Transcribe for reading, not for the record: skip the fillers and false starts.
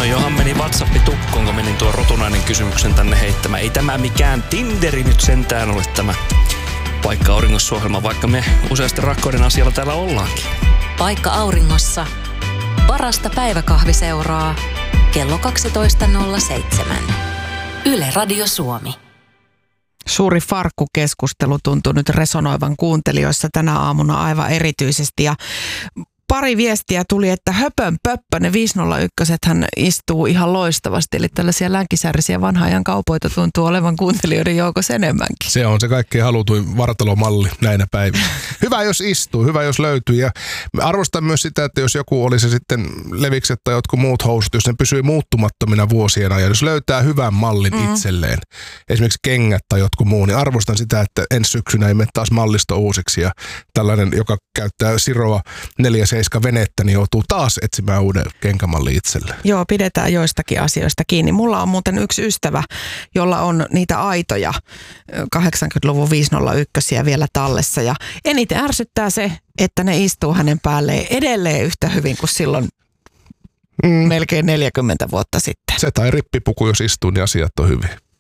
No johan meni WhatsAppi tukkoon, kun menin tuon rotunainen kysymyksen tänne heittämään. Ei tämä mikään Tinderi nyt sentään ole tämä Paikka Auringossa -ohjelma, vaikka me useasti rakkauden asialla täällä ollaankin. Paikka Auringossa. Parasta päiväkahviseuraa. Kello 12.07. Yle Radio Suomi. Suuri farkkukeskustelu tuntuu nyt resonoivan kuuntelijoissa tänä aamuna aivan erityisesti. Ja pari viestiä tuli, että höpön pöppö, ne 501-hän istuu ihan loistavasti. Eli tällaisia länkisäärisiä vanhan ajan kaupoita tuntuu olevan kuuntelijoiden joukossa enemmänkin. Se on se kaikkein halutuin vartalomalli näinä päivinä. Hyvä jos istuu, hyvä jos löytyy. Ja arvostan myös sitä, että jos joku oli se sitten levikset tai jotkut muut housut, jos ne pysyy muuttumattomina vuosien ajan. Jos löytää hyvän mallin itselleen, esimerkiksi kengät tai jotkut muu, niin arvostan sitä, että ensi syksynä ei mene taas mallisto uusiksi. Ja tällainen, joka käyttää Siroa 4-7 venettä, niin joutuu taas etsimään uuden kenkämallin itselleen. Joo, pidetään joistakin asioista kiinni. Mulla on muuten yksi ystävä, jolla on niitä aitoja 80-luvun 501 vielä tallessa. Ja eniten ärsyttää se, että ne istuu hänen päälleen edelleen yhtä hyvin kuin silloin melkein 40 vuotta sitten. Se tai rippipuku, jos istuu, niin asiat on hyvin.